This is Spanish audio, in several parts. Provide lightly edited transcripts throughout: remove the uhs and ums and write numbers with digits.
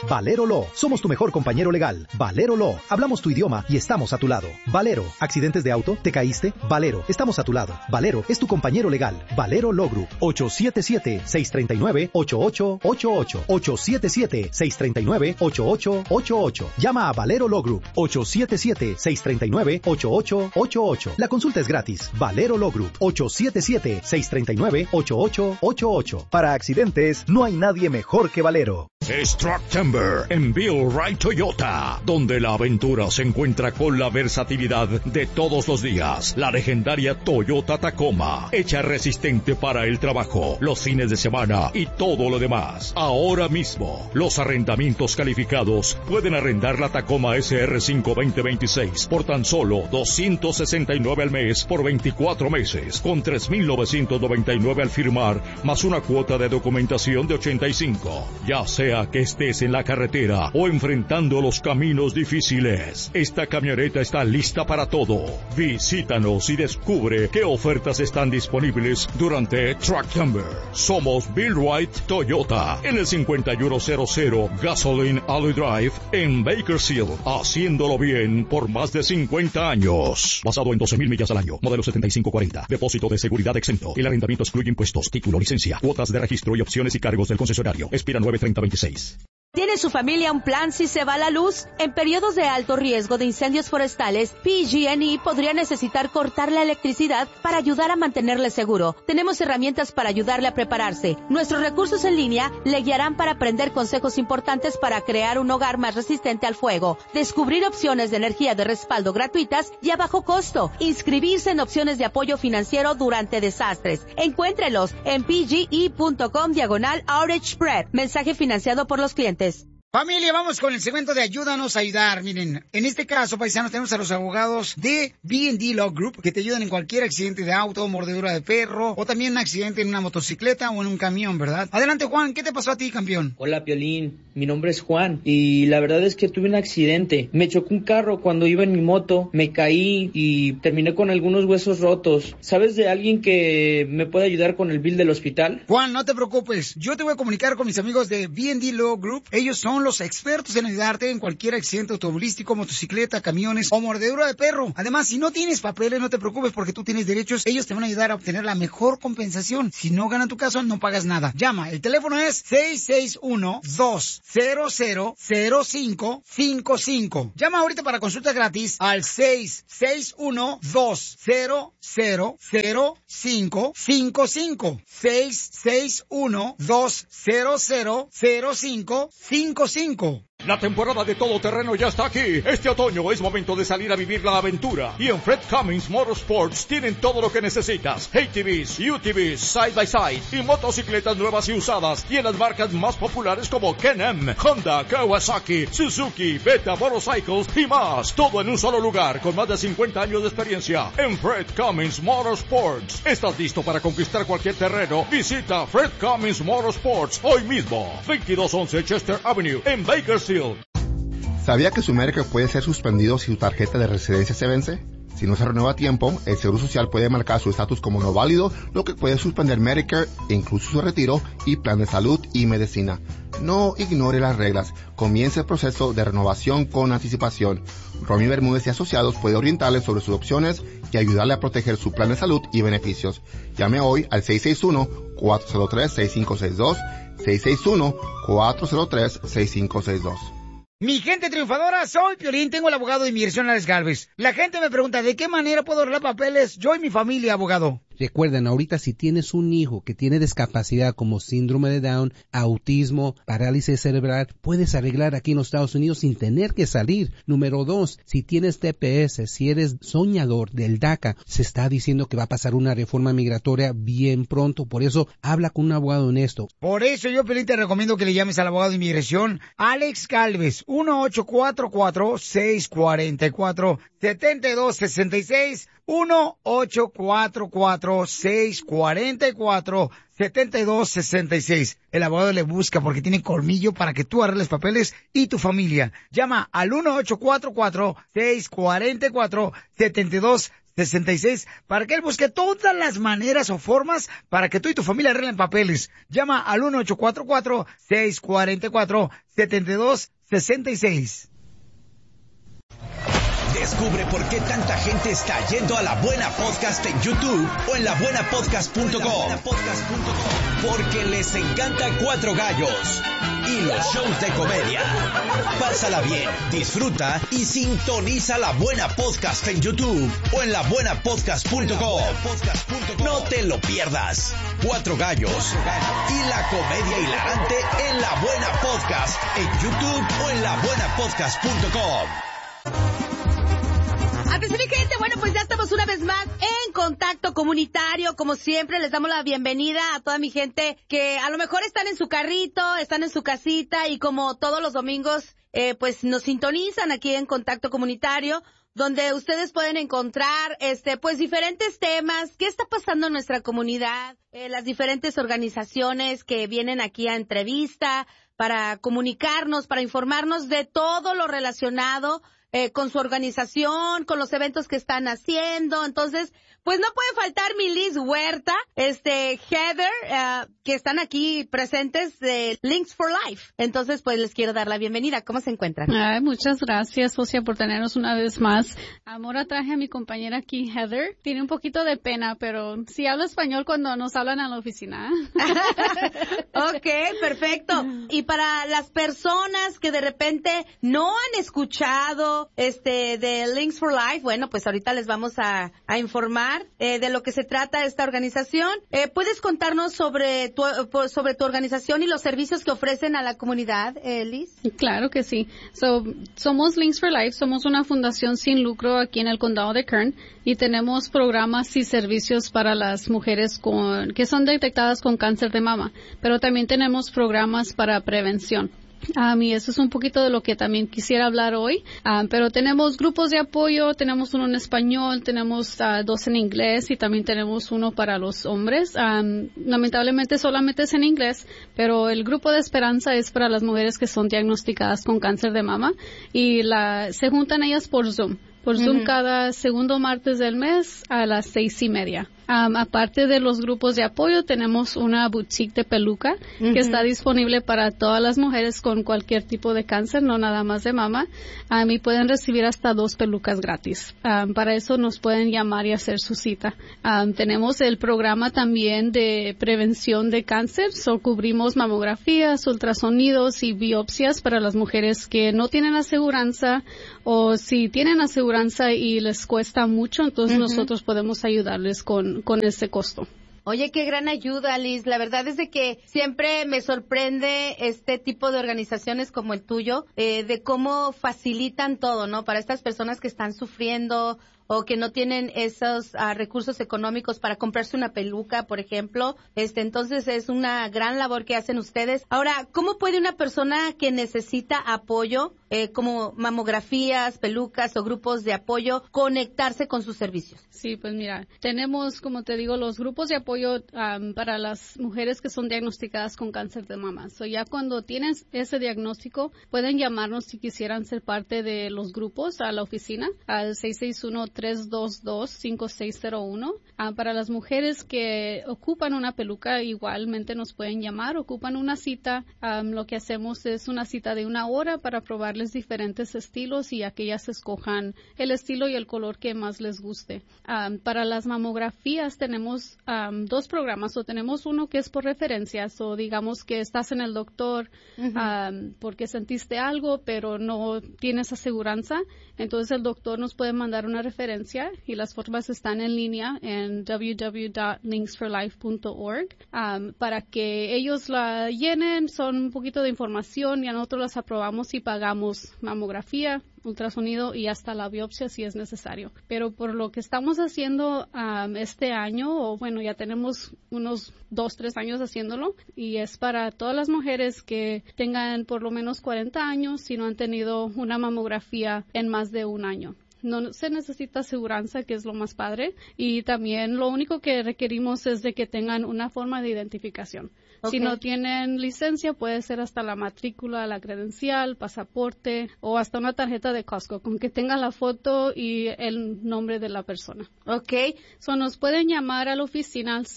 Valero Law. Somos tu mejor compañero legal. Valero Law. Hablamos tu idioma y estamos a tu lado. Valero. ¿Accidentes de auto? ¿Te caíste? Valero. Estamos a tu lado. Valero es tu compañero legal. Valero Law Group. 877-639-8888. 877-639-8888. Llama a Valero Law Group. 877-639-8888. La consulta es gratis. Valero Law Group. 877-639-8888. Para accidentes, no hay nadie mejor que Valero. Es Trucktember en Bill Wright Toyota, donde la aventura se encuentra con la versatilidad de todos los días. La legendaria Toyota Tacoma, hecha resistente para el trabajo, los fines de semana y todo lo demás. Ahora mismo, los arrendamientos calificados pueden arrendar la Tacoma SR5 2026 por tan solo $269 al mes por 24 meses, con $3,999 al firmar, más una cuota de documentación de $85. Ya sea que estés en la carretera o enfrentando los caminos difíciles, esta camioneta está lista para todo. Visítanos y descubre qué ofertas están disponibles durante Trucktember. Somos Bill Wright Toyota en el 5100 Gasoline Alley Drive en Bakersfield, haciéndolo bien por más de 50 años. Basado en 12,000 millas al año. Modelo 7540. Depósito de seguridad exento. El arrendamiento excluye impuestos, título, licencia, cuotas de registro y opciones y cargos del concesionario. Expira 9/30/26. ¿Tiene su familia un plan si se va la luz? En periodos de alto riesgo de incendios forestales, PG&E podría necesitar cortar la electricidad para ayudar a mantenerle seguro. Tenemos herramientas para ayudarle a prepararse. Nuestros recursos en línea le guiarán para aprender consejos importantes para crear un hogar más resistente al fuego, descubrir opciones de energía de respaldo gratuitas y a bajo costo, inscribirse en opciones de apoyo financiero durante desastres. Encuéntrelos en pge.com/outage spread. Mensaje financiado por los clientes. Familia, vamos con el segmento de Ayúdanos a Ayudar. Miren, en este caso, paisanos, tenemos a los abogados de B&D Law Group que te ayudan en cualquier accidente de auto, mordedura de perro o también un accidente en una motocicleta o en un camión, ¿verdad? Adelante, Juan, ¿qué te pasó a ti, campeón? Hola, Piolín, mi nombre es Juan y la verdad es que tuve un accidente. Me chocó un carro cuando iba en mi moto, me caí y terminé con algunos huesos rotos. ¿Sabes de alguien que me puede ayudar con el bill del hospital? Juan, no te preocupes, yo te voy a comunicar con mis amigos de B&D Law Group. Ellos son los expertos en ayudarte en cualquier accidente automovilístico, motocicleta, camiones o mordedura de perro. Además, si no tienes papeles, no te preocupes porque tú tienes derechos. Ellos te van a ayudar a obtener la mejor compensación. Si no ganan tu caso, no pagas nada. Llama, el teléfono es 661-200-0555. Llama ahorita para consulta gratis al 661-200-0555. 661-200-0555. La temporada de todoterreno ya está aquí. Este otoño es momento de salir a vivir la aventura. Y en Fred Cummins Motorsports tienen todo lo que necesitas. ATVs, UTVs, side-by-side y motocicletas nuevas y usadas. Y en las marcas más populares como Can-Am, Honda, Kawasaki, Suzuki, Beta Motorcycles y más. Todo en un solo lugar con más de 50 años de experiencia. En Fred Cummins Motorsports. ¿Estás listo para conquistar cualquier terreno? Visita Fred Cummins Motorsports hoy mismo. 2211 Chester Avenue en Bakersfield. ¿Sabía que su Medicare puede ser suspendido si su tarjeta de residencia se vence? Si no se renueva a tiempo, el Seguro Social puede marcar su estatus como no válido, lo que puede suspender Medicare, incluso su retiro y plan de salud y medicina. No ignore las reglas. Comience el proceso de renovación con anticipación. Romy Bermúdez y Asociados puede orientarle sobre sus opciones y ayudarle a proteger su plan de salud y beneficios. Llame hoy al 661-403-6562, 661-403-6562. Mi gente triunfadora, soy Piolín, tengo el abogado de inmigración Alex Galvez. La gente me pregunta, ¿de qué manera puedo arreglar papeles? Yo y mi familia, abogado. Recuerden, ahorita si tienes un hijo que tiene discapacidad como síndrome de Down, autismo, parálisis cerebral, puedes arreglar aquí en los Estados Unidos sin tener que salir. Número 2, si tienes TPS, si eres soñador del DACA, se está diciendo que va a pasar una reforma migratoria bien pronto. Por eso, habla con un abogado honesto. Por eso yo, Piolín, te recomiendo que le llames al abogado de inmigración Alex Galvez, 1-844-644-7266, 1-844-644-7266. El abogado le busca porque tiene colmillo para que tú arregles papeles y tu familia. Llama al 1-844-644-7266. 66, para que él busque todas las maneras o formas para que tú y tu familia arreglen papeles. Llama al 1-844-644-7266. Descubre por qué tanta gente está yendo a La Buena Podcast en YouTube o en labuenapodcast.com. Porque les encanta Cuatro Gallos y los shows de comedia. Pásala bien, disfruta y sintoniza La Buena Podcast en YouTube o en labuenapodcast.com. No te lo pierdas. Cuatro Gallos y la comedia hilarante en La Buena Podcast en YouTube o en labuenapodcast.com. Atención, mi gente, bueno, pues ya estamos una vez más en Contacto Comunitario. Como siempre, les damos la bienvenida a toda mi gente que a lo mejor están en su carrito, están en su casita y como todos los domingos, pues nos sintonizan aquí en Contacto Comunitario, donde ustedes pueden encontrar, pues diferentes temas, qué está pasando en nuestra comunidad, las diferentes organizaciones que vienen aquí a entrevista para comunicarnos, para informarnos de todo lo relacionado con su organización, con los eventos que están haciendo. Entonces, pues no puede faltar mi Liz Huerta, Heather, que están aquí presentes de Links for Life. Entonces, pues les quiero dar la bienvenida. ¿Cómo se encuentran? Ay, muchas gracias, Socia, por tenernos una vez más. Ahora traje a mi compañera aquí, Heather. Tiene un poquito de pena, pero sí habla español cuando nos hablan a la oficina. Ok, perfecto. Y para las personas que de repente no han escuchado de Links for Life, bueno, pues ahorita les vamos a informar de lo que se trata esta organización. ¿Puedes contarnos sobre tu organización y los servicios que ofrecen a la comunidad, Liz? Claro que sí. Somos Links for Life, somos una fundación sin lucro aquí en el condado de Kern y tenemos programas y servicios para las mujeres que son detectadas con cáncer de mama, pero también tenemos programas para prevención. Y eso es un poquito de lo que también quisiera hablar hoy, pero tenemos grupos de apoyo, tenemos uno en español, tenemos 2 en inglés y también tenemos uno para los hombres. Lamentablemente solamente es en inglés, pero el grupo de esperanza es para las mujeres que son diagnosticadas con cáncer de mama y se juntan ellas por Zoom. Por Zoom cada segundo martes del mes a las 6:30. Aparte de los grupos de apoyo, tenemos una boutique de peluca que está disponible para todas las mujeres con cualquier tipo de cáncer, no nada más de mama. Y pueden recibir hasta 2 pelucas gratis. Para eso nos pueden llamar y hacer su cita. Tenemos el programa también de prevención de cáncer. Cubrimos mamografías, ultrasonidos y biopsias para las mujeres que no tienen aseguranza o si tienen aseguranza y les cuesta mucho, entonces nosotros podemos ayudarles con ese costo. Oye, qué gran ayuda, Liz. La verdad es de que siempre me sorprende este tipo de organizaciones como el tuyo, de cómo facilitan todo, ¿no? Para estas personas que están sufriendo o que no tienen esos recursos económicos para comprarse una peluca, por ejemplo. Entonces es una gran labor que hacen ustedes. Ahora, ¿cómo puede una persona que necesita apoyo, como mamografías, pelucas o grupos de apoyo, conectarse con sus servicios? Sí, pues mira, tenemos, como te digo, los grupos de apoyo para las mujeres que son diagnosticadas con cáncer de mama. Ya cuando tienen ese diagnóstico, pueden llamarnos si quisieran ser parte de los grupos a la oficina, al 661-322-5601. Para las mujeres que ocupan una peluca, igualmente nos pueden llamar, ocupan una cita. Lo que hacemos es una cita de 1 hora para probarles diferentes estilos y a que ellas escojan el estilo y el color que más les guste. Para las mamografías tenemos 2 programas, tenemos uno que es por referencias, o digamos que estás en el doctor porque sentiste algo pero no tienes aseguranza, entonces el doctor nos puede mandar una referencia y las formas están en línea en www.linksforlife.org para que ellos la llenen, son un poquito de información y a nosotros las aprobamos y pagamos mamografía, ultrasonido y hasta la biopsia si es necesario. Pero por lo que estamos haciendo este año, o bueno, ya tenemos unos 2-3 años haciéndolo, y es para todas las mujeres que tengan por lo menos 40 años si no han tenido una mamografía en más de 1 año. No se necesita aseguranza, que es lo más padre, y también lo único que requerimos es de que tengan una forma de identificación. Si no tienen licencia, puede ser hasta la matrícula, la credencial, pasaporte o hasta una tarjeta de Costco, con que tenga la foto y el nombre de la persona. Nos pueden llamar a la oficina al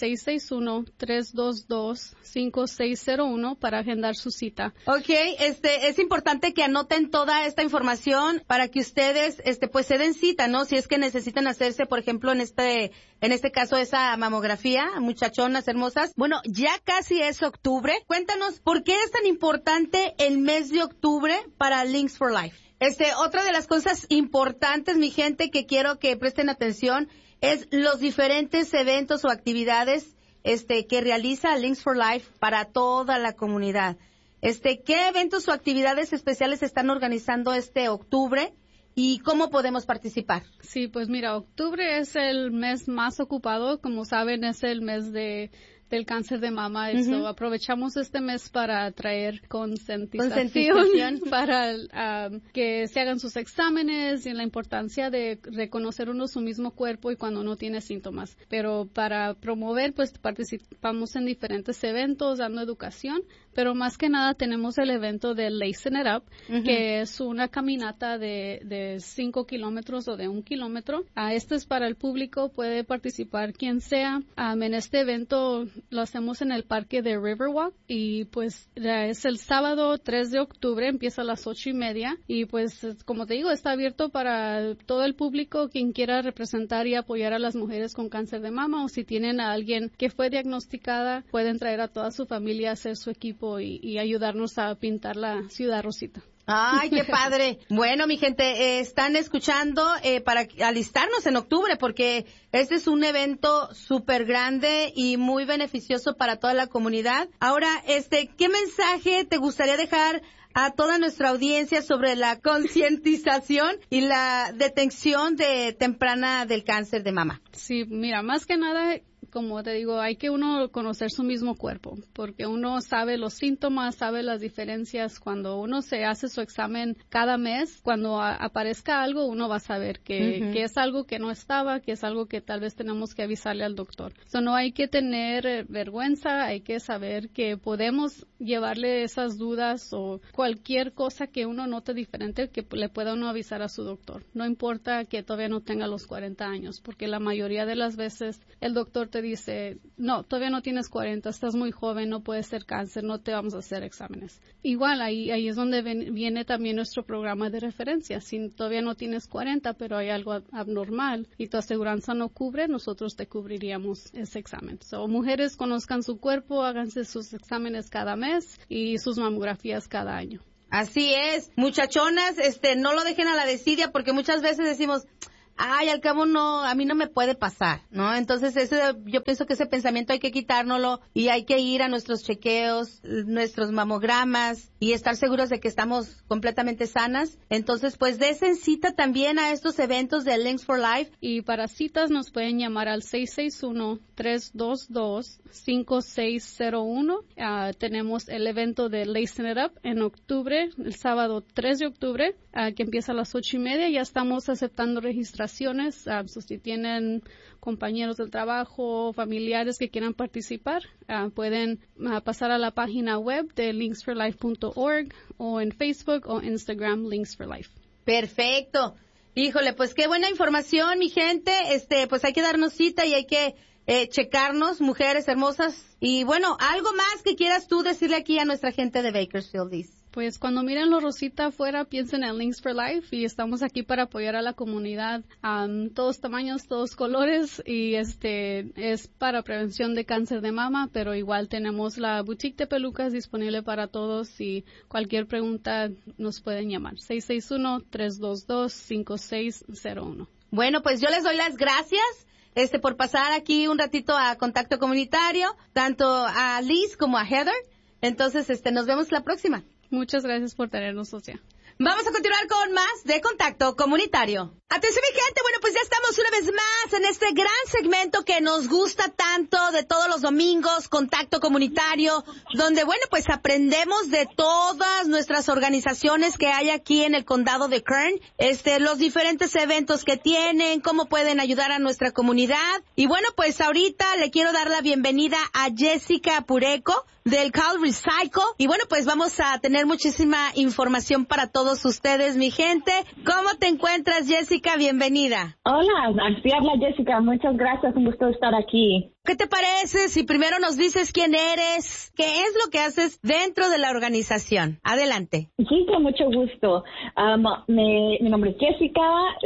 661-322-5601 para agendar su cita. Es importante que anoten toda esta información para que ustedes, pues se den cita, ¿no? Si es que necesitan hacerse, por ejemplo, en este caso, esa mamografía, muchachonas hermosas. Bueno, ya casi es octubre. Cuéntanos, ¿por qué es tan importante el mes de octubre para Links for Life? Otra de las cosas importantes, mi gente, que quiero que presten atención, es los diferentes eventos o actividades, que realiza Links for Life para toda la comunidad. ¿Qué eventos o actividades especiales están organizando este octubre? ¿Y cómo podemos participar? Sí, pues mira, octubre es el mes más ocupado. Como saben, es el mes del cáncer de mama. Aprovechamos este mes para traer concientización para que se hagan sus exámenes y la importancia de reconocer uno su mismo cuerpo y cuando uno tiene síntomas. Pero para promover, pues participamos en diferentes eventos, dando educación, pero más que nada tenemos el evento de Lacing It Up, que es una caminata de 5 kilómetros o de 1 kilómetro. Este es para el público, puede participar quien sea. En este evento lo hacemos en el parque de Riverwalk y pues es el sábado 3 de octubre, empieza a las 8:30 y pues como te digo, está abierto para todo el público, quien quiera representar y apoyar a las mujeres con cáncer de mama, o si tienen a alguien que fue diagnosticada, pueden traer a toda su familia a hacer su equipo y ayudarnos a pintar la ciudad rosita. ¡Ay, qué padre! Bueno, mi gente, están escuchando para alistarnos en octubre, porque este es un evento súper grande y muy beneficioso para toda la comunidad. Ahora, ¿qué mensaje te gustaría dejar a toda nuestra audiencia sobre la concientización y la detección temprana del cáncer de mama? Sí, mira, más que nada, como te digo, hay que uno conocer su mismo cuerpo, porque uno sabe los síntomas, sabe las diferencias. Cuando uno se hace su examen cada mes, cuando aparezca algo, uno va a saber que es algo que no estaba, que es algo que tal vez tenemos que avisarle al doctor. No hay que tener vergüenza, hay que saber que podemos llevarle esas dudas o cualquier cosa que uno note diferente, que le pueda uno avisar a su doctor. No importa que todavía no tenga los 40 años, porque la mayoría de las veces el doctor te dice, no, todavía no tienes 40, estás muy joven, no puede ser cáncer, no te vamos a hacer exámenes. Igual, ahí es donde viene también nuestro programa de referencia. Si todavía no tienes 40, pero hay algo abnormal y tu aseguranza no cubre, nosotros te cubriríamos ese examen. Mujeres, conozcan su cuerpo, háganse sus exámenes cada mes y sus mamografías cada año. Así es. Muchachonas, no lo dejen a la desidia, porque muchas veces decimos, ay, al cabo no, a mí no me puede pasar, ¿no? Entonces yo pienso que ese pensamiento hay que quitárnoslo y hay que ir a nuestros chequeos, nuestros mamogramas y estar seguros de que estamos completamente sanas. Entonces, pues desen cita también a estos eventos de Links for Life. Y para citas nos pueden llamar al 661-322-5601. Tenemos el evento de Lacing It Up en octubre, el sábado 3 de octubre, que empieza a las 8:30. Ya estamos aceptando registraciones. Si tienen compañeros del trabajo, familiares que quieran participar, pueden pasar a la página web de linksforlife.org o en Facebook o Instagram Links for Life. Perfecto. Híjole, pues qué buena información, mi gente. Pues hay que darnos cita y hay que checarnos, mujeres hermosas. Y bueno, algo más que quieras tú decirle aquí a nuestra gente de Bakersfield, Liz. Pues cuando miren lo rosita afuera, piensen en Links for Life y estamos aquí para apoyar a la comunidad, todos tamaños, todos colores, y es para prevención de cáncer de mama, pero igual tenemos la boutique de pelucas disponible para todos y cualquier pregunta nos pueden llamar. 661-322-5601. Bueno, pues yo les doy las gracias por pasar aquí un ratito a Contacto Comunitario, tanto a Liz como a Heather. Entonces, nos vemos la próxima. Muchas gracias por tenernos, Socia. Vamos a continuar con más de Contacto Comunitario. Atención, mi gente, bueno, pues ya estamos una vez más en este gran segmento que nos gusta tanto de todos los domingos, Contacto Comunitario, donde, bueno, pues aprendemos de todas nuestras organizaciones que hay aquí en el condado de Kern, los diferentes eventos que tienen, cómo pueden ayudar a nuestra comunidad. Y bueno, pues ahorita le quiero dar la bienvenida a Jessica Apureco del Cal Recycle. Y bueno, pues vamos a tener muchísima información para todos ustedes, mi gente. ¿Cómo te encuentras, Jessica? Bienvenida. Hola, así habla Jessica. Muchas gracias, un gusto estar aquí. ¿Qué te parece si primero nos dices quién eres, qué es lo que haces dentro de la organización? Adelante. Sí, con mucho gusto. Mi nombre es Jessica.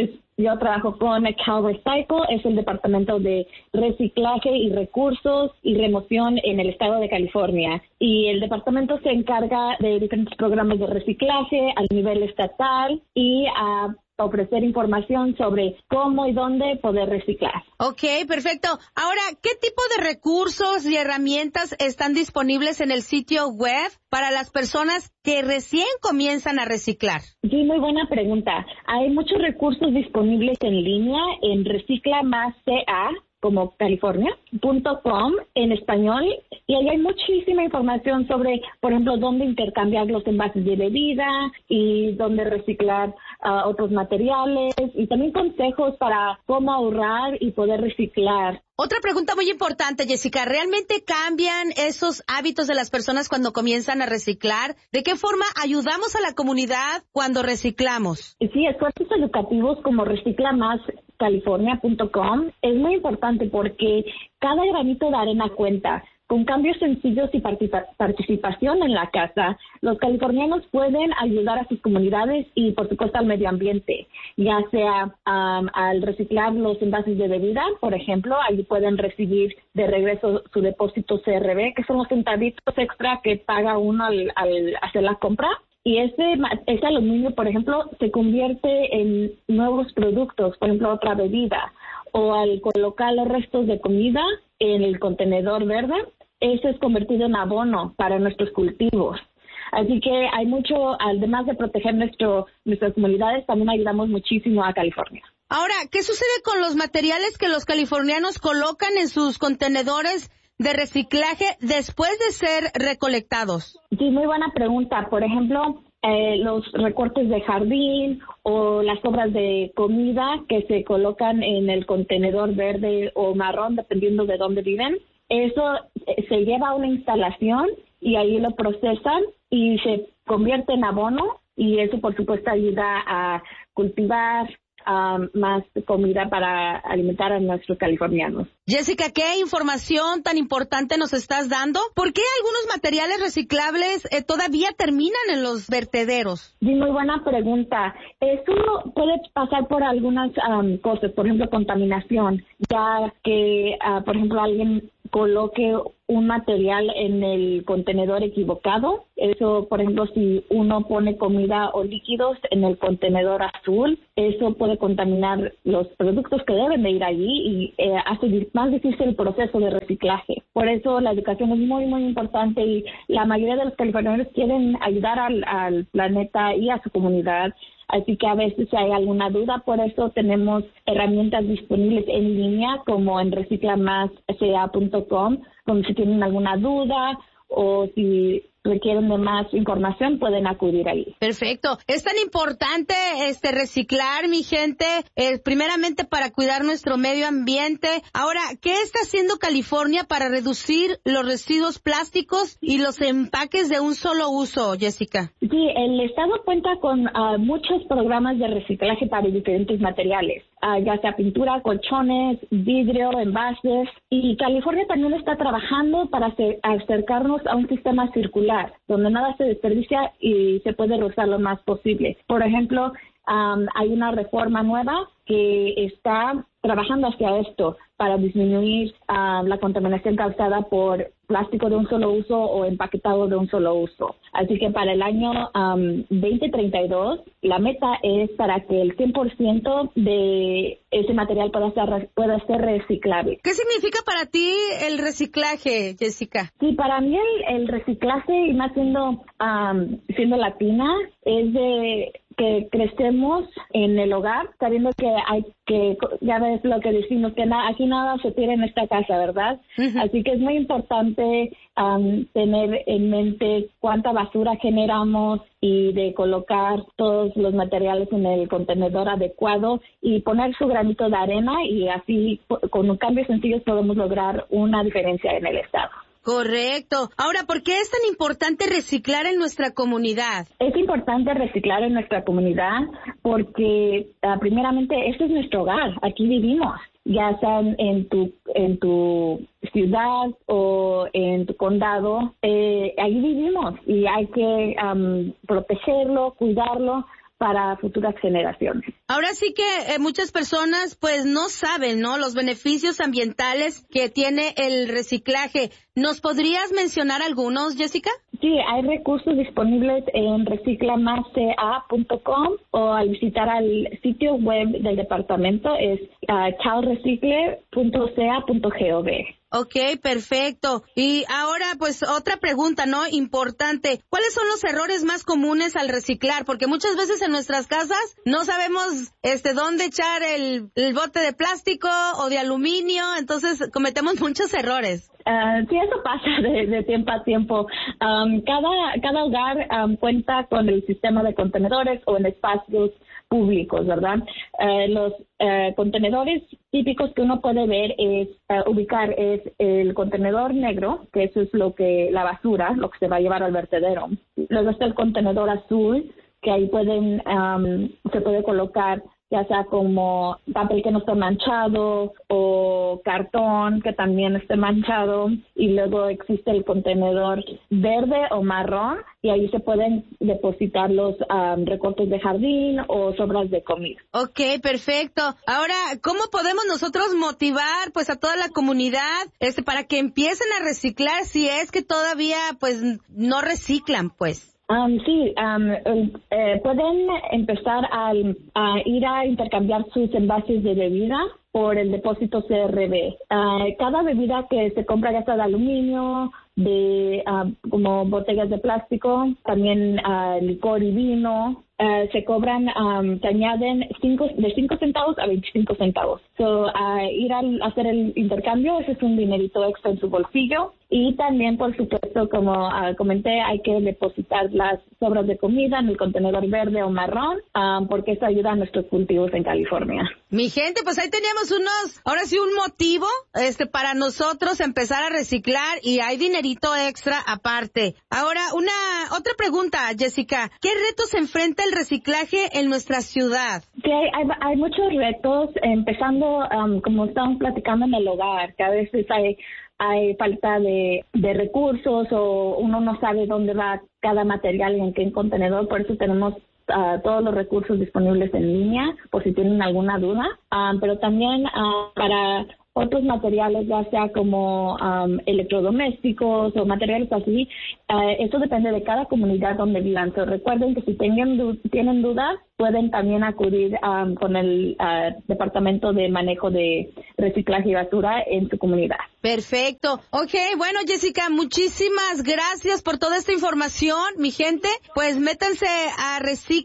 Yo trabajo con Cal Recycle, es el departamento de reciclaje y recursos y remoción en el estado de California. Y el departamento se encarga de diferentes programas de reciclaje a nivel estatal y a ofrecer información sobre cómo y dónde poder reciclar. Ok, perfecto. Ahora, ¿qué tipo de recursos y herramientas están disponibles en el sitio web para las personas que recién comienzan a reciclar? Sí, muy buena pregunta. Hay muchos recursos disponibles en línea en Recicla Más CA, como California.com en español, y ahí hay muchísima información sobre, por ejemplo, dónde intercambiar los envases de bebida y dónde reciclar otros materiales, y también consejos para cómo ahorrar y poder reciclar. Otra pregunta muy importante, Jessica, ¿realmente cambian esos hábitos de las personas cuando comienzan a reciclar? ¿De qué forma ayudamos a la comunidad cuando reciclamos? Sí, esfuerzos educativos como Recicla Más California.com es muy importante porque cada granito de arena cuenta. Con cambios sencillos y participación en la casa, los californianos pueden ayudar a sus comunidades y, por supuesto, al medio ambiente, ya sea al reciclar los envases de bebida, por ejemplo, allí pueden recibir de regreso su depósito CRB, que son los centavitos extra que paga uno al hacer la compra. Y ese aluminio, por ejemplo, se convierte en nuevos productos, por ejemplo, otra bebida, o al colocar los restos de comida en el contenedor verde, eso es convertido en abono para nuestros cultivos. Así que hay mucho, además de proteger nuestras comunidades, también ayudamos muchísimo a California. Ahora, ¿qué sucede con los materiales que los californianos colocan en sus contenedores de reciclaje después de ser recolectados? Sí, muy buena pregunta. Por ejemplo, los recortes de jardín o las sobras de comida que se colocan en el contenedor verde o marrón, dependiendo de dónde viven. Eso se lleva a una instalación y ahí lo procesan y se convierte en abono, y eso, por supuesto, ayuda a cultivar más comida para alimentar a nuestros californianos. Jessica, ¿qué información tan importante nos estás dando? ¿Por qué algunos materiales reciclables todavía terminan en los vertederos? Sí, muy buena pregunta. Eso puede pasar por algunas cosas, por ejemplo, contaminación, ya que, por ejemplo, alguien coloque un material en el contenedor equivocado. Eso, por ejemplo, si uno pone comida o líquidos en el contenedor azul, eso puede contaminar los productos que deben de ir allí y hace más difícil el proceso de reciclaje. Por eso la educación es muy, muy importante, y la mayoría de los californianos quieren ayudar al planeta y a su comunidad. Así que a veces si hay alguna duda, por eso tenemos herramientas disponibles en línea como en reciclamasca.com, donde si tienen alguna duda o si requieren de más información, pueden acudir ahí. Perfecto. Es tan importante reciclar, mi gente, primeramente para cuidar nuestro medio ambiente. Ahora, ¿qué está haciendo California para reducir los residuos plásticos y los empaques de un solo uso, Jessica? Sí, el estado cuenta con muchos programas de reciclaje para diferentes materiales, ya sea pintura, colchones, vidrio, envases, y California también está trabajando para acercarnos a un sistema circular, donde nada se desperdicia y se puede reusar lo más posible. Por ejemplo, hay una reforma nueva que está trabajando hacia esto para disminuir la contaminación causada por plástico de un solo uso o empaquetado de un solo uso. Así que para el año 2032, la meta es para que el 100% de ese material pueda ser reciclable. ¿Qué significa para ti el reciclaje, Jessica? Sí, para mí el reciclaje, y más siendo latina, es de que crecemos en el hogar, sabiendo que hay que, ya ves lo que decimos, que aquí nada se tira en esta casa, ¿verdad? Uh-huh. Así que es muy importante tener en mente cuánta basura generamos y de colocar todos los materiales en el contenedor adecuado y poner su granito de arena, y así con cambios sencillos podemos lograr una diferencia en el estado. Correcto. Ahora, ¿por qué es tan importante reciclar en nuestra comunidad? Es importante reciclar en nuestra comunidad porque, primeramente, este es nuestro hogar. Aquí vivimos, ya sea en tu ciudad o en tu condado. Ahí vivimos y hay que protegerlo, cuidarlo para futuras generaciones. Ahora sí que muchas personas pues no saben, ¿no?, los beneficios ambientales que tiene el reciclaje. ¿Nos podrías mencionar algunos, Jessica? Sí, hay recursos disponibles en reciclamasca.com o al visitar al sitio web del departamento es calrecicle.ca.gov. Ok, perfecto. Y ahora, pues, otra pregunta, ¿no?, importante. ¿Cuáles son los errores más comunes al reciclar? Porque muchas veces en nuestras casas no sabemos dónde echar el bote de plástico o de aluminio, entonces cometemos muchos errores. Sí, eso pasa de tiempo a tiempo. Cada hogar cuenta con el sistema de contenedores o en espacios públicos, ¿verdad? Los contenedores típicos que uno puede ver ubicar es el contenedor negro, que eso es la basura, lo que se va a llevar al vertedero. Luego está el contenedor azul, que ahí se puede colocar ya sea como papel que no esté manchado o cartón que también esté manchado, y luego existe el contenedor verde o marrón, y ahí se pueden depositar los recortes de jardín o sobras de comida. Ok, perfecto. Ahora, ¿cómo podemos nosotros motivar pues a toda la comunidad para que empiecen a reciclar si es que todavía pues no reciclan pues? Pueden empezar a ir a intercambiar sus envases de bebida por el depósito CRB. Cada bebida que se compra, ya sea de aluminio, como botellas de plástico, también licor y vino, se cobran, se añaden de 5 centavos a 25 centavos. Ir a hacer el intercambio, ese es un dinerito extra en su bolsillo. Y también, por supuesto, como comenté, hay que depositar las sobras de comida en el contenedor verde o marrón, porque eso ayuda a nuestros cultivos en California. Mi gente, pues ahí teníamos un motivo para nosotros empezar a reciclar, y hay dinerito extra aparte. Ahora, otra pregunta, Jessica. ¿Qué retos enfrenta el reciclaje en nuestra ciudad? Sí, hay muchos retos, empezando, como estamos platicando, en el hogar, que a veces hay falta de recursos, o uno no sabe dónde va cada material y en qué contenedor. Por eso tenemos todos los recursos disponibles en línea, por si tienen alguna duda, pero también para otros materiales, ya sea como electrodomésticos o materiales así, eso depende de cada comunidad donde vivan. Recuerden que si tienen dudas, pueden también acudir con el Departamento de Manejo de Reciclaje y Basura en su comunidad. Perfecto. Ok, bueno, Jessica, muchísimas gracias por toda esta información. Mi gente, pues métanse a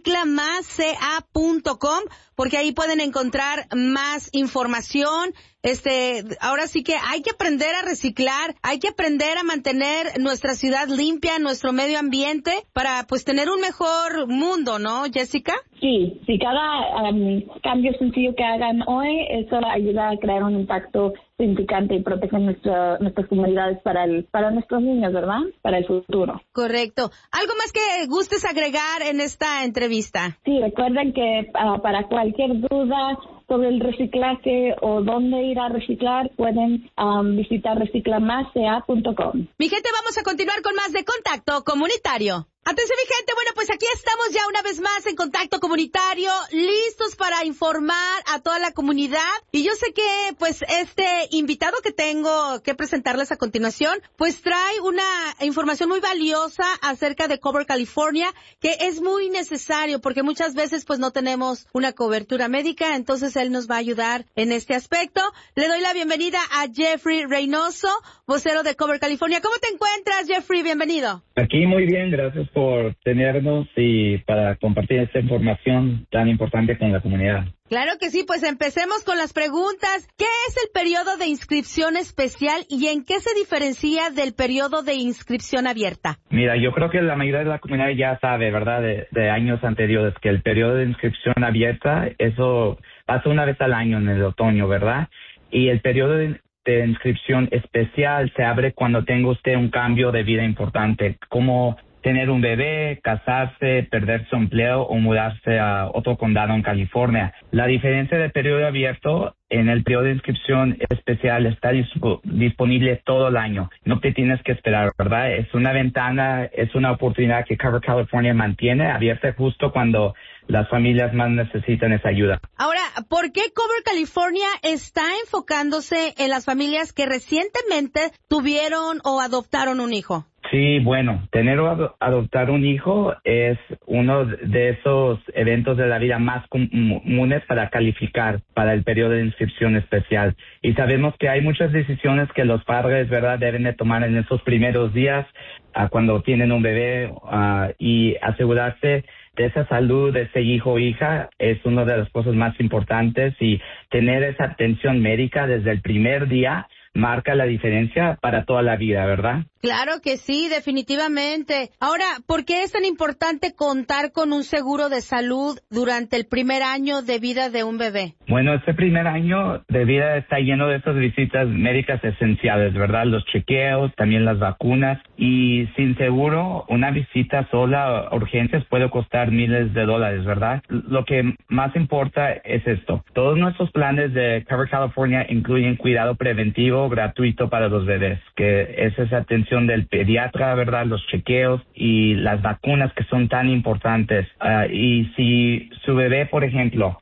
reciclamasca.com, porque ahí pueden encontrar más información. Ahora sí que hay que aprender a reciclar, hay que aprender a mantener nuestra ciudad limpia, nuestro medio ambiente, para pues tener un mejor mundo, ¿no, Jessica? Sí, cada cambio sencillo que hagan hoy, eso ayuda a crear un impacto significante y protege nuestras comunidades para nuestros niños, ¿verdad? Para el futuro. Correcto. ¿Algo más que gustes agregar en esta entrevista? Sí, recuerden que para cualquier duda sobre el reciclaje o dónde ir a reciclar, pueden visitar reciclamasca.com. Mi gente, vamos a continuar con más de Contacto Comunitario. Atención, mi gente, bueno, pues aquí estamos ya una vez más en Contacto Comunitario, listos para informar a toda la comunidad. Y yo sé que, pues, este invitado que tengo que presentarles a continuación, pues trae una información muy valiosa acerca de Cover California, que es muy necesario porque muchas veces, pues, no tenemos una cobertura médica, entonces él nos va a ayudar en este aspecto. Le doy la bienvenida a Jeffrey Reynoso, vocero de Cover California. ¿Cómo te encuentras, Jeffrey? Bienvenido. Aquí muy bien, gracias por tenernos y para compartir esta información tan importante con la comunidad. Claro que sí, pues empecemos con las preguntas. ¿Qué es el periodo de inscripción especial y en qué se diferencia del periodo de inscripción abierta? Mira, yo creo que la mayoría de la comunidad ya sabe, ¿verdad?, de años anteriores, que el periodo de inscripción abierta, eso pasa una vez al año en el otoño, ¿verdad? Y el periodo de inscripción especial se abre cuando tenga usted un cambio de vida importante, como tener un bebé, casarse, perder su empleo o mudarse a otro condado en California. La diferencia del periodo abierto, en el periodo de inscripción especial está disponible todo el año. No te tienes que esperar, ¿verdad? Es una ventana, es una oportunidad que Cover California mantiene abierta justo cuando las familias más necesitan esa ayuda. Ahora, ¿por qué Cover California está enfocándose en las familias que recientemente tuvieron o adoptaron un hijo? Sí, bueno, tener o adoptar un hijo es uno de esos eventos de la vida más comunes para calificar para el periodo de inscripción especial. Y sabemos que hay muchas decisiones que los padres, ¿verdad?, deben de tomar en esos primeros días cuando tienen un bebé y asegurarse de esa salud de ese hijo o hija es una de las cosas más importantes, y tener esa atención médica desde el primer día marca la diferencia para toda la vida, ¿verdad? Claro que sí, definitivamente. Ahora, ¿por qué es tan importante contar con un seguro de salud durante el primer año de vida de un bebé? Bueno, este primer año de vida está lleno de esas visitas médicas esenciales, ¿verdad? Los chequeos, también las vacunas, y sin seguro, una visita sola a urgencias puede costar miles de dólares, ¿verdad? Lo que más importa es esto. Todos nuestros planes de Cover California incluyen cuidado preventivo gratuito para los bebés, que es esa atención del pediatra, ¿verdad? Los chequeos y las vacunas que son tan importantes. Y si su bebé, por ejemplo,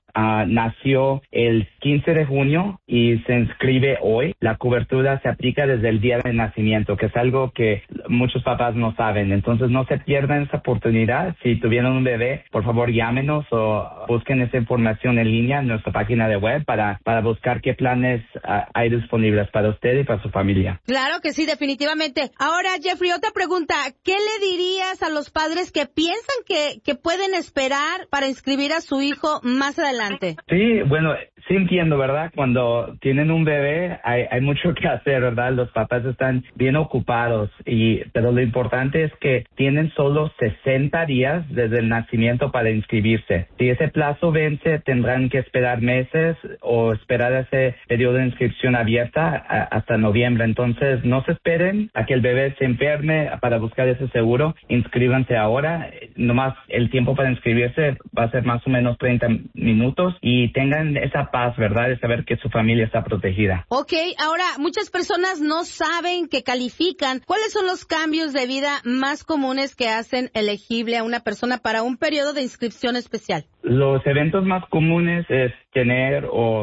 nació el 15 de junio y se inscribe hoy, la cobertura se aplica desde el día de nacimiento, que es algo que muchos papás no saben. Entonces no se pierdan esa oportunidad. Si tuvieron un bebé, por favor llámenos o busquen esa información en línea en nuestra página de web para buscar qué planes hay disponibles para usted y para su familia. Claro que sí, definitivamente. Ahora, Jeffrey, otra pregunta. ¿Qué le dirías a los padres que piensan que pueden esperar para inscribir a su hijo más adelante? Sí, bueno, sí entiendo, ¿verdad? Cuando tienen un bebé hay mucho que hacer, ¿verdad? Los papás están bien ocupados, pero lo importante es que tienen solo 60 días desde el nacimiento para inscribirse. Si ese plazo vence, tendrán que esperar meses o esperar ese periodo de inscripción abierta hasta noviembre. Entonces, no se esperen a que el bebé se enferme para buscar ese seguro. Inscríbanse ahora. Nomás el tiempo para inscribirse va a ser más o menos 30 minutos. Y tengan esa paz, ¿verdad?, de saber que su familia está protegida. Ok, ahora, muchas personas no saben que califican. ¿Cuáles son los cambios de vida más comunes que hacen elegible a una persona para un periodo de inscripción especial? Los eventos más comunes es tener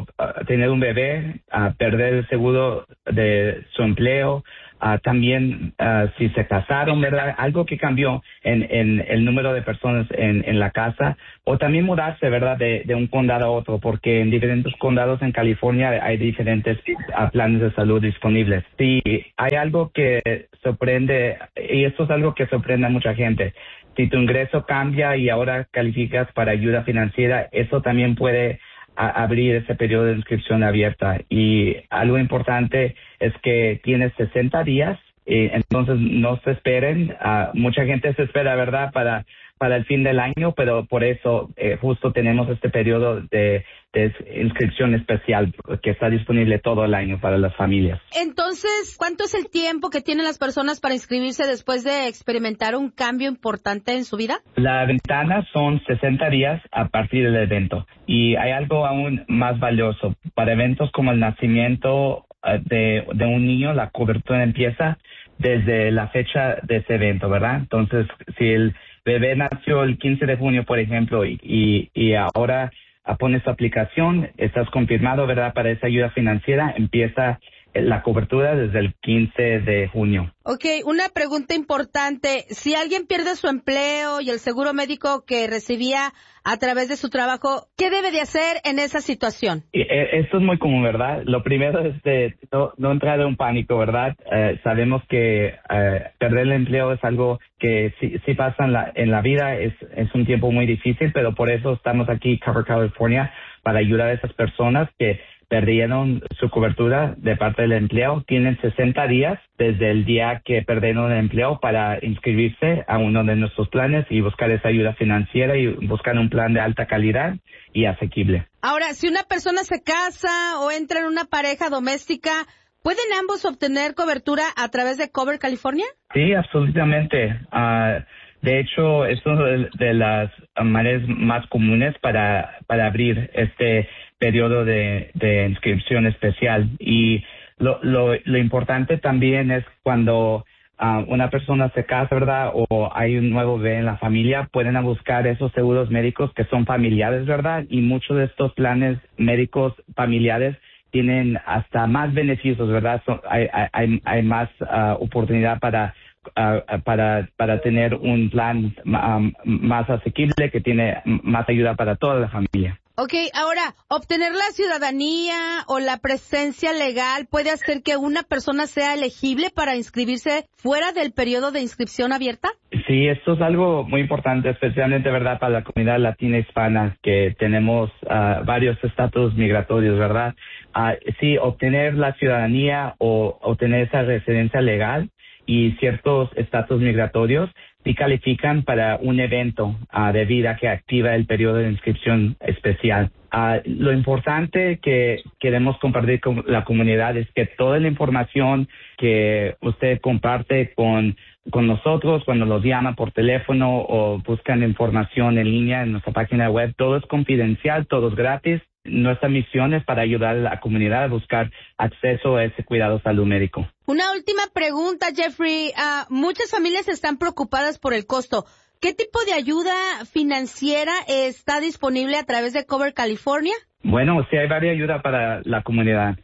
un bebé, perder el seguro de su empleo, también si se casaron, ¿verdad? Algo que cambió en el número de personas en la casa, o también mudarse, ¿verdad?, de un condado a otro, porque en diferentes condados en California hay diferentes planes de salud disponibles. Si hay algo que sorprende, y esto es algo que sorprende a mucha gente, si tu ingreso cambia y ahora calificas para ayuda financiera, eso también puede abrir ese periodo de inscripción abierta. Y algo importante es que tienes 60 días, entonces no se esperen. Mucha gente se espera, ¿verdad?, para el fin del año, pero por eso justo tenemos este periodo de inscripción especial que está disponible todo el año para las familias. Entonces, ¿cuánto es el tiempo que tienen las personas para inscribirse después de experimentar un cambio importante en su vida? La ventana son 60 días a partir del evento. Y hay algo aún más valioso. Para eventos como el nacimiento de un niño, la cobertura empieza desde la fecha de ese evento, ¿verdad? Entonces, si el bebé nació el 15 de junio, por ejemplo, y ahora pones tu aplicación, estás confirmado, ¿verdad?, para esa ayuda financiera, empieza la cobertura desde el 15 de junio. Ok, una pregunta importante. Si alguien pierde su empleo y el seguro médico que recibía a través de su trabajo, ¿qué debe de hacer en esa situación? Esto es muy común, ¿verdad? Lo primero es no entrar en un pánico, ¿verdad? Sabemos que perder el empleo es algo que sí pasa en la vida, es un tiempo muy difícil, pero por eso estamos aquí, Cover California, para ayudar a esas personas que perdieron su cobertura de parte del empleo. Tienen 60 días desde el día que perdieron el empleo para inscribirse a uno de nuestros planes y buscar esa ayuda financiera y buscar un plan de alta calidad y asequible. Ahora, si una persona se casa o entra en una pareja doméstica, ¿pueden ambos obtener cobertura a través de Cover California? Sí, absolutamente. De hecho, es una de las maneras más comunes para abrir este periodo de inscripción especial. Y lo importante también es cuando una persona se casa, ¿verdad? O hay un nuevo bebé en la familia, pueden buscar esos seguros médicos que son familiares, ¿verdad? Y muchos de estos planes médicos familiares tienen hasta más beneficios, ¿verdad? Hay más oportunidad para tener un plan más asequible que tiene más ayuda para toda la familia. Ok, ahora, ¿obtener la ciudadanía o la presencia legal puede hacer que una persona sea elegible para inscribirse fuera del periodo de inscripción abierta? Sí, esto es algo muy importante, especialmente, ¿verdad?, para la comunidad latina hispana, que tenemos varios estatus migratorios, ¿verdad? Sí, obtener la ciudadanía o obtener esa residencia legal y ciertos estatus migratorios sí califican para un evento de vida que activa el periodo de inscripción especial. Lo importante que queremos compartir con la comunidad es que toda la información que usted comparte con nosotros cuando los llama por teléfono o buscan información en línea en nuestra página web, todo es confidencial, todo es gratis. Nuestra misión es para ayudar a la comunidad a buscar acceso a ese cuidado de salud médico. Una última pregunta, Jeffrey. Muchas familias están preocupadas por el costo. ¿Qué tipo de ayuda financiera está disponible a través de Cover California? Bueno, sí hay varias ayudas para la comunidad.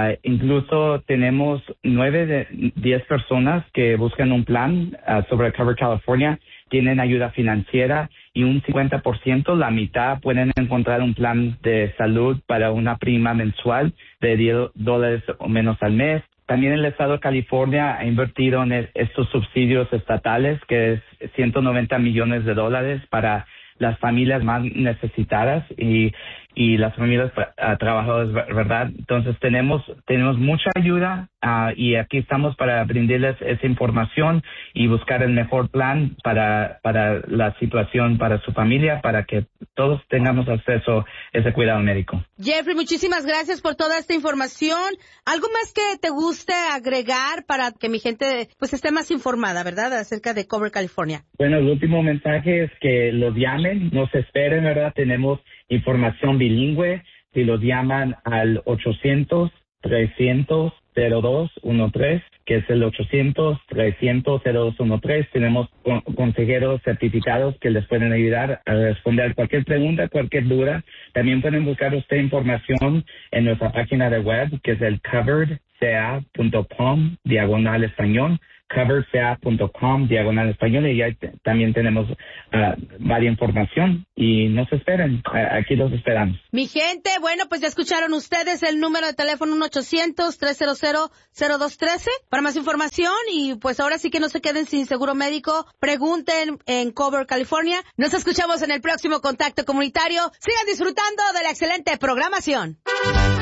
Incluso tenemos 9 de 10 personas que buscan un plan sobre Cover California, tienen ayuda financiera y un 50%, la mitad, pueden encontrar un plan de salud para una prima mensual de $10 o menos al mes. También el estado de California ha invertido en estos subsidios estatales, que es $190 millones para las familias más necesitadas y las familias trabajadoras, ¿verdad? Entonces tenemos mucha ayuda y aquí estamos para brindarles esa información y buscar el mejor plan para la situación, para su familia, para que todos tengamos acceso a ese cuidado médico. Jeffrey, muchísimas gracias por toda esta información. ¿Algo más que te guste agregar para que mi gente pues esté más informada, verdad, acerca de Cover California? Bueno, el último mensaje es que los llamen, no se esperen, ¿verdad? Tenemos información bilingüe. Si los llaman al 800-300-0213, que es el 800-300-0213, tenemos consejeros certificados que les pueden ayudar a responder cualquier pregunta, cualquier duda. También pueden buscar usted información en nuestra página de web, que es el coveredca.com/español. coveredca.com/español, y ahí también tenemos varias información y no se esperen, aquí los esperamos. Mi gente, bueno, pues ya escucharon ustedes el número de teléfono 1-800-300-0213 para más información y pues ahora sí que no se queden sin seguro médico, pregunten en Cover California. Nos escuchamos en el próximo Contacto Comunitario. Sigan disfrutando de la excelente programación.